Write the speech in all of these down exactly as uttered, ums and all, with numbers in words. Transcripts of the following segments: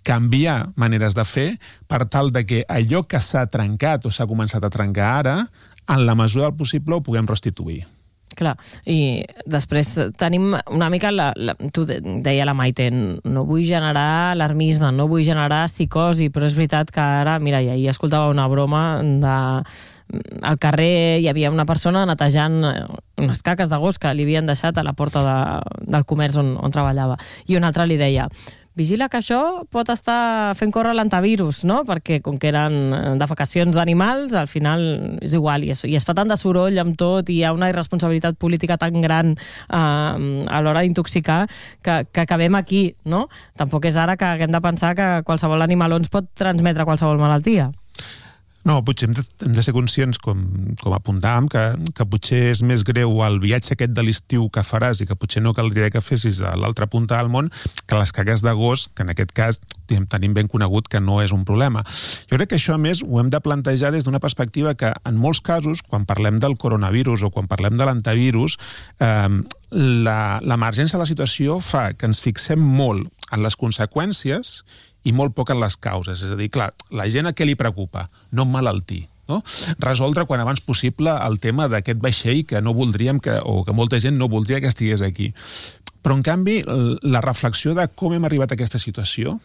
canviar maneres de fer per tal de que allò que s'ha trencat o s'ha començat a trencar ara, en la mesura del possible ho puguem restituir. Clar, i després tenim una mica, la, la, tu deia la Maite, no vull generar alarmisme, no vull generar psicosi, però és veritat que ara, mira, ja hi escoltava una broma de... Al carrer hi havia una persona netejant unes caques de gos que li havien deixat a la porta de, del comerç on, on treballava. I un altre li deia, vigila que això pot estar fent córrer l'antivirus, no? Perquè com que eren defecacions d'animals, al final és igual, i es, i es fa tant de soroll amb tot, i hi ha una irresponsabilitat política tan gran eh, a l'hora d'intoxicar, que, que acabem aquí, no? Tampoc és ara que haguem de pensar que qualsevol animaló ens pot transmetre qualsevol malaltia. No, potser hem de, hem de ser conscients, com, com apuntàvem, que, que potser és més greu el viatge aquest de l'estiu que faràs i que potser no caldria que fessis a l'altra punta del món que les cagues de gos, que en aquest cas tenim ben conegut que no és un problema. Jo crec que això, a més, ho hem de plantejar des d'una perspectiva que, en molts casos, quan parlem del coronavirus o quan parlem de l'antivirus, eh, l'emergència de la situació fa que ens fixem molt en les conseqüències i molt poc en les causes. És a dir, clar, la gent a què li preocupa? No emmalaltir, no? Resoldre quan abans possible el tema d'aquest vaixell que no voldríem, que, o que molta gent no voldria que estigués aquí. Però, en canvi, la reflexió de com hem arribat a aquesta situació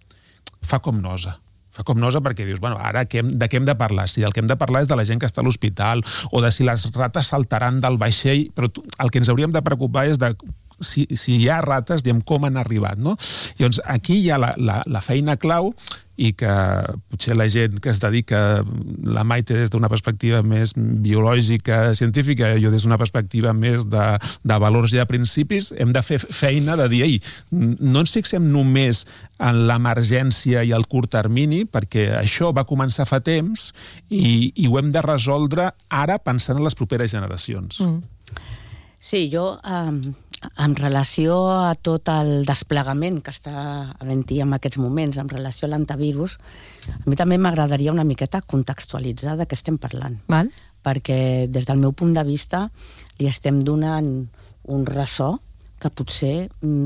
fa com nosa. Fa com nosa perquè dius, bueno, ara que hem, de què hem de parlar? Si del que hem de parlar és de la gent que està a l'hospital o de si les rates saltaran del vaixell, però el que ens hauríem de preocupar és de si, si hi ha rates, diem com han arribat, no? Llavors, aquí hi ha la, la, la feina clau i que potser la gent que es dedica, la Maite des d'una perspectiva més biològica, científica, jo des d'una perspectiva més de, de valors i de principis, hem de fer feina de dir, ei, no ens fixem només en l'emergència i el curt termini, perquè això va començar fa temps i, i ho hem de resoldre ara pensant en les properes generacions. Mm. Sí, jo... Um... en relació a tot el desplegament que està havent-hi en aquests moments, en relació a l'antivirus, a mi també m'agradaria una miqueta contextualitzar de què estem parlant. Val. Perquè des del meu punt de vista li estem donant un ressò que potser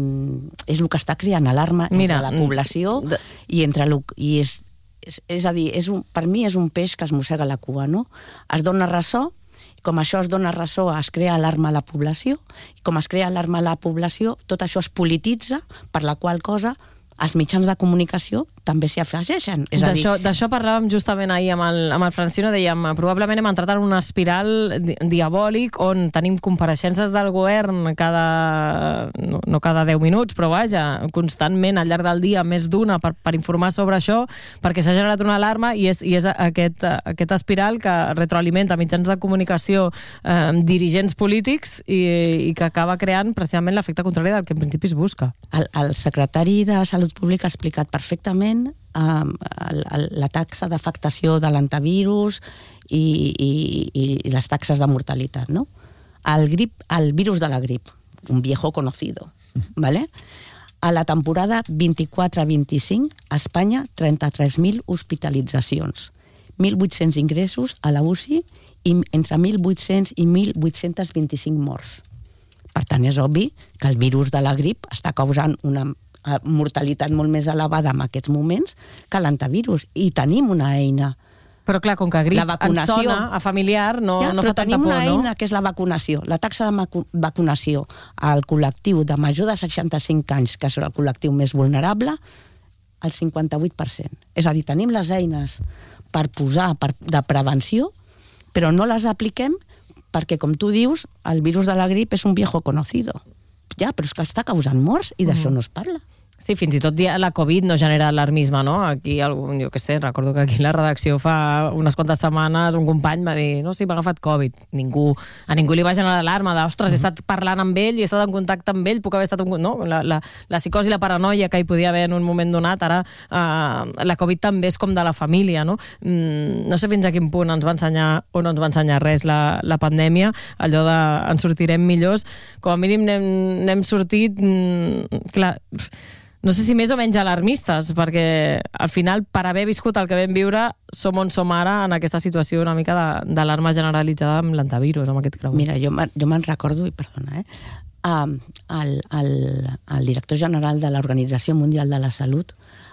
mm, és el que està creant alarma Mira, entre la població de... i entre... Lo, i és, és, és a dir, és un, per mi és un peix que es mossega la cua, no? Es dona ressò, com això es dona ressò, es crea alarma a la població, i com es crea alarma a la població, tot això es polititza, per la qual cosa els mitjans de comunicació també s'hi afegeixen. D'això parlàvem justament ahir amb el, amb el Francino, dèiem, probablement hem entrat en una espiral di diabòlic on tenim compareixences del govern cada, no, no cada deu minuts, però vaja, constantment al llarg del dia, més d'una, per, per informar sobre això, perquè s'ha generat una alarma i és, i és aquest, aquest espiral que retroalimenta mitjans de comunicació, eh, dirigents polítics i, i que acaba creant precisament l'efecte contrari del que en principi es busca. El, el secretari de Salut Pública ha explicat perfectament um, el, el, la taxa d'afectació de l'antivirus i, i, i les taxes de mortalitat, no? El, grip, el virus de la grip, un viejo conocido, ¿vale? A la temporada vint-i-quatre vint-i-cinc, a Espanya, trenta-tres mil hospitalitzacions, mil vuit-cents ingressos a la U C I i entre mil vuit-cents i mil vuit-cents vint-i-cinc morts. Per tant, és obvi que el virus de la grip està causant una mortalitat molt més elevada en aquests moments que l'antivirus. I tenim una eina. Però clar, com que grip ens sona a familiar, no, ja, no fa tanta por, no? Però tenim una eina que és la vacunació. La taxa de vacunació al col·lectiu de major de seixanta-cinc anys, que és el col·lectiu més vulnerable, el cinquanta-vuit per cent. És a dir, tenim les eines per posar per, de prevenció, però no les apliquem perquè, com tu dius, el virus de la grip és un viejo conocido. Ja, però és que està causant morts i d'això no es parla. Sí, fins i tot la Covid no genera alarmisme, no? Aquí, algun, jo què sé, recordo que aquí a la redacció fa unes quantes setmanes un company va dir, no, sí, m'ha agafat Covid. Ningú, a ningú li va generar alarma de, ostres, he estat parlant amb ell i he estat en contacte amb ell, puc haver estat... Un... No, la, la, la psicosi i la paranoia que hi podia haver en un moment donat, ara eh, la Covid també és com de la família, no? Mm, no sé fins a quin punt ens va ensenyar o no ens va ensenyar res la, la pandèmia, allò de ens sortirem millors, com a mínim n'hem sortit... Mm, clar... No sé si més o menys alarmistes, perquè al final, per haver viscut el que vam viure, som on som ara en aquesta situació una mica d'alarma generalitzada amb l'antivirus, amb aquest creuer. Mira, jo me'n recordo, i perdona, eh? Um, el, el, el director general de l'Organització Mundial de la Salut